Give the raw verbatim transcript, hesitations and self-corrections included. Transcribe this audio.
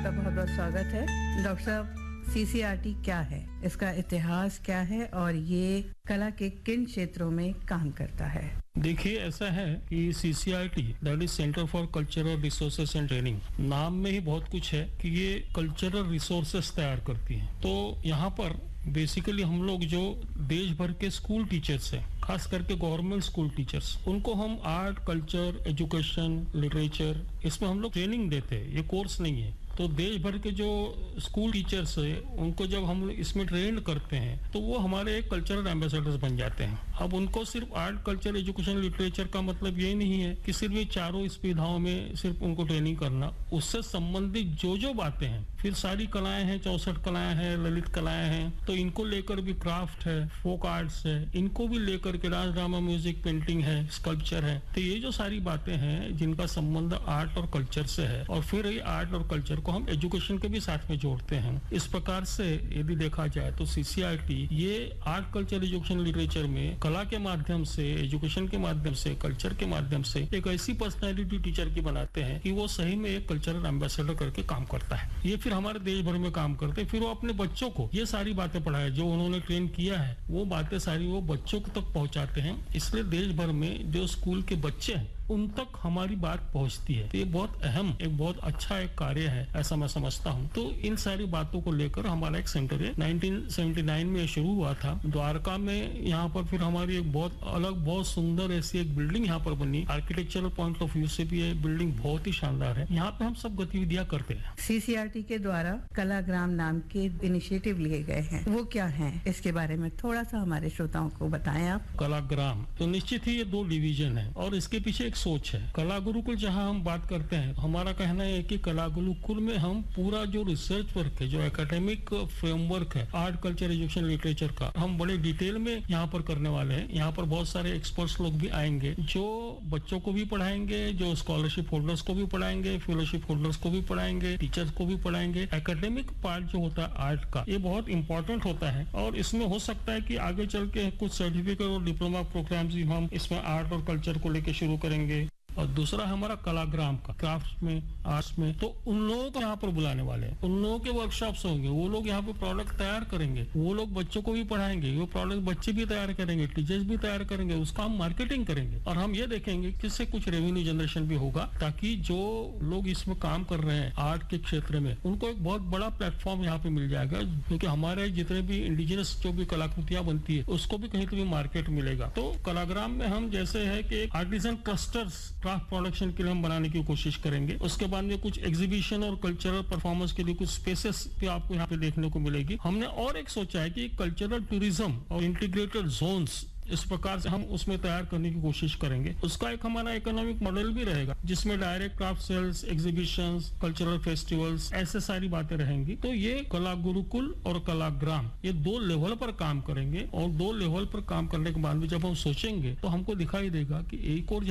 आपका बहुत बहुत स्वागत है। डॉक्टर साहब, सीसीआरटी क्या है, इसका इतिहास क्या है और ये कला के किन क्षेत्रों में काम करता है? देखिए, ऐसा है कि CCRT that is centre for cultural resources and training, नाम में ही बहुत कुछ है कि ये कल्चरल रिसोर्सेज तैयार करती है। तो यहाँ पर बेसिकली हम लोग जो देश भर के स्कूल टीचर्स हैं, खास करके गवर्नमेंट स्कूल टीचर्स, उनको हम आर्ट, कल्चर, एजुकेशन, लिटरेचर, इसमें हम लोग ट्रेनिंग देते हैं। ये कोर्स नहीं है। तो देश भर के जो स्कूल टीचर्स है, उनको जब हम इसमें ट्रेन करते हैं तो वो हमारे एक कल्चरल एम्बेसडर्स बन जाते हैं। अब उनको सिर्फ आर्ट, कल्चर, एजुकेशन, लिटरेचर का मतलब ये नहीं है कि सिर्फ ये चारों इस विधाओं में सिर्फ उनको ट्रेनिंग करना। उससे संबंधित जो जो बातें हैं, फिर सारी कलाएं हैं, चौसठ कलाएं हैं, ललित कलाएं हैं, तो इनको लेकर भी क्राफ्ट है, फोक आर्ट्स है, इनको भी लेकर के डांस, ड्रामा, म्यूजिक, पेंटिंग है, स्कल्पचर है। तो ये जो सारी बातें हैं जिनका संबंध आर्ट और कल्चर से है, और फिर ये आर्ट और कल्चर को हम एजुकेशन के भी साथ में जोड़ते हैं। इस प्रकार से यदि देखा जाए तो सीसीआरटी ये आर्ट, कल्चर, एजुकेशन, लिटरेचर में कला के माध्यम से, एजुकेशन के माध्यम से, कल्चर के माध्यम से एक ऐसी पर्सनैलिटी टीचर की बनाते हैं कि वो सही में एक कल्चरल एम्बेसडर करके काम करता है। ये फिर हमारे देश भर में काम करते हैं। फिर वो अपने बच्चों को ये सारी बातें पढ़ाए जो उन्होंने ट्रेन किया है, वो बातें सारी वो बच्चों तक पहुंचाते हैं। इसलिए देश भर में जो स्कूल के बच्चे हैं उन तक हमारी बात पहुंचती है। तो ये बहुत अहम, एक बहुत अच्छा एक कार्य है, ऐसा मैं समझता हूँ। तो इन सारी बातों को लेकर हमारा एक सेंटर है, नाइनटीन सेवेंटी नाइन में शुरू हुआ था द्वारका में। यहाँ पर फिर हमारी एक बहुत अलग, बहुत सुंदर ऐसी एक बिल्डिंग यहाँ पर बनी। आर्किटेक्चरल पॉइंट ऑफ व्यू से भी ये बिल्डिंग बहुत ही शानदार है। यहाँ पे हम सब गतिविधियाँ करते हैं। सीसीआरटी के द्वारा कलाग्राम नाम के इनिशिएटिव लिए गए हैं, वो क्या है, इसके बारे में थोड़ा सा हमारे श्रोताओं को बताएं आप। कलाग्राम तो निश्चित ही ये दो डिवीजन है और इसके पीछे एक सोच है। कला गुरुकुल जहां हम बात करते हैं, हमारा कहना है कि कला गुरुकुल में हम पूरा जो रिसर्च वर्क है, जो एकेडमिक फ्रेमवर्क है आर्ट, कल्चर, एजुकेशन, लिटरेचर का, हम बड़े डिटेल में यहाँ पर करने वाले हैं। यहाँ पर बहुत सारे एक्सपर्ट्स लोग भी आएंगे जो बच्चों को भी पढ़ाएंगे, जो स्कॉलरशिप होल्डर्स को भी पढ़ाएंगे, फेलोशिप होल्डर्स को भी पढ़ाएंगे, टीचर्स को भी पढ़ाएंगे। एकेडमिक पार्ट जो होता है आर्ट का, ये बहुत इंपॉर्टेंट होता है और इसमें हो सकता है कि आगे चल के कुछ सर्टिफिकेट और डिप्लोमा प्रोग्राम्स भी हम इसमें आर्ट और कल्चर को लेकर शुरू करेंगे। और दूसरा हमारा कलाग्राम का, क्राफ्ट में, आर्ट्स में, तो उन लोगों को यहाँ पर बुलाने वाले हैं। उन लोगों के वर्कशॉप्स होंगे, वो लोग यहाँ पे प्रोडक्ट तैयार करेंगे, वो लोग बच्चों को भी पढ़ाएंगे, वो प्रोडक्ट बच्चे भी तैयार करेंगे, टीचर्स भी तैयार करेंगे, उसका हम मार्केटिंग करेंगे और हम ये देखेंगे कि इससे कुछ रेवेन्यू जनरेशन भी होगा, ताकि जो लोग इसमें काम कर रहे हैं आर्ट के क्षेत्र में, उनको एक बहुत बड़ा प्लेटफॉर्म यहाँ पे मिल जाएगा। क्योंकि हमारे जितने भी इंडिजिनस जो भी कलाकृतियां बनती है, उसको भी कहीं तो भी मार्केट मिलेगा। तो कलाग्राम में हम जैसे है कि आर्टिजन क्लस्टर्स क्राफ्ट प्रोडक्शन के लिए हम बनाने की कोशिश करेंगे। उसके बाद में कुछ एग्जीबिशन और कल्चरल परफॉर्मेंस के लिए कुछ स्पेसेस भी आपको यहाँ पे देखने को मिलेगी। हमने और एक सोचा है कि कल्चरल टूरिज्म और इंटीग्रेटेड जोन्स, इस प्रकार से हम उसमें तैयार करने की कोशिश करेंगे। उसका एक हमारा इकोनॉमिक मॉडल भी रहेगा, जिसमें direct craft sales, exhibitions, cultural festivals, ऐसे सारी बातें रहेंगी। तो ये कला गुरुकुल और कलाग्राम, ये दो लेवल पर काम करेंगे और दो लेवल पर काम करने के बाद भी जब हम सोचेंगे तो हमको दिखाई देगा कि एक और